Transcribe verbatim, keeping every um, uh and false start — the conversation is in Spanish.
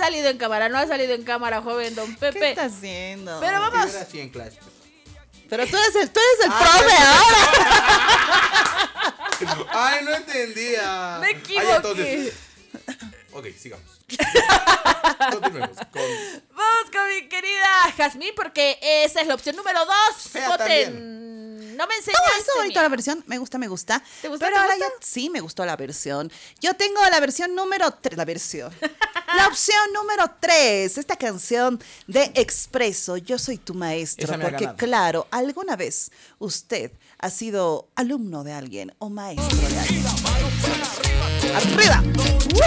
salido en cámara, no ha salido en cámara, joven don Pepe. ¿Qué está haciendo? Pero vamos. Yo era así en clase. Pero tú eres el, tú eres el Ah, profe no. ahora. Ay, no entendía. Me Ay, equivoqué. entonces. Ok, sigamos. Continuemos con... Vamos con mi querida Jazmín, porque esa es la opción número dos. Fea Voten. también. No me Estuvo enseñaste. estuvo bonita mía. la versión, me gusta, me gusta. ¿Te gustó, Pero te ahora gustó? ya sí me gustó la versión. Yo tengo la versión número tres, la versión. La opción número tres, esta canción de Expreso, Yo soy tu maestro, Esa me ha porque ganado. claro, alguna vez usted ha sido alumno de alguien o maestro de alguien. ¡Arriba! ¡Woo!